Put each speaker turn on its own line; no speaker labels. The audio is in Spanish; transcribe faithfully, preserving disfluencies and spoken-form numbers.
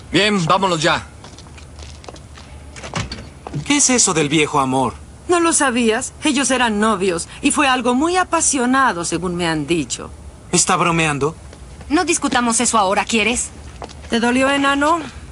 Bien, vámonos ya.
¿Qué es eso del viejo amor?
¿No lo sabías? Ellos eran novios y fue algo muy apasionado, según me han dicho.
¿Está bromeando?
No discutamos eso ahora, ¿quieres?
¿Te dolió, enano?